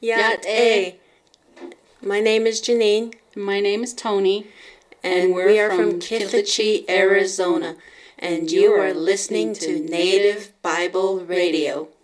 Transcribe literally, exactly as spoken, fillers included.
Yat A. My name is Janine. My name is Tony. And, and we are from Kittachee, Arizona. And you are listening to Native Bible Radio.